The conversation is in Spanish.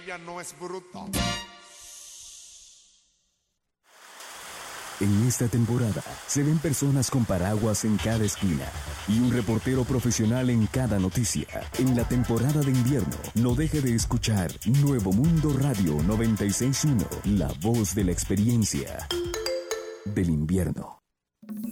ella no es bruta. En esta temporada se ven personas con paraguas en cada esquina y un reportero profesional en cada noticia. En la temporada de invierno, no deje de escuchar Nuevo Mundo Radio 96.1, la voz de la experiencia del invierno.